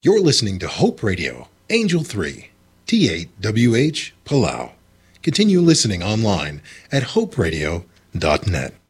You're listening to Hope Radio, Angel 3, T8WH, Palau. Continue listening online at hoperadio.net.